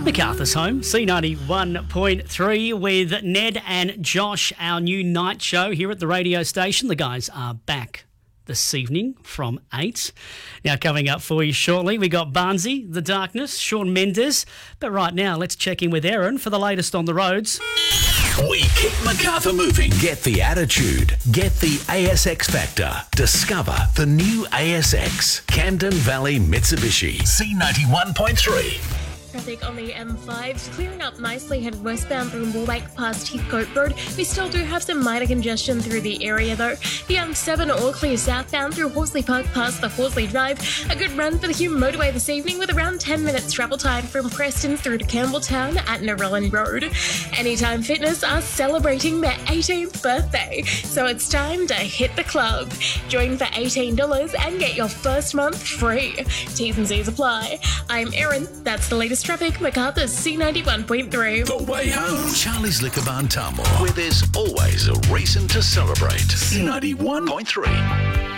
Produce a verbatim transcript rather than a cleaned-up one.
MacArthur's home, C ninety-one point three with Ned and Josh, our new night show here at the radio station. The guys are back this evening from eight. Now, coming up for you shortly, we got Barnsey, The Darkness, Shawn Mendes. But right now, let's check in with Aaron for the latest on the roads. We keep MacArthur moving. Get the attitude. Get the A S X factor. Discover the new A S X. Camden Valley Mitsubishi. C ninety-one point three. Traffic on the M five clearing up nicely headed westbound through Moorebank past Heathcote Road. We still do have some minor congestion through the area though. The M seven all clear southbound through Horsley Park past the Horsley Drive. A good run for the Hume motorway this evening with around ten minutes travel time from Preston through to Campbelltown at Narellan Road. Anytime Fitness are celebrating their eighteenth birthday, so it's time to hit the club. Join for eighteen dollars and get your first month free. T's and C's apply. I'm Erin, that's the latest traffic, MacArthur's C ninety-one point three. The way home. Charlie's Liquor Barn Tamworth, where there's always a reason to celebrate. C ninety-one point three.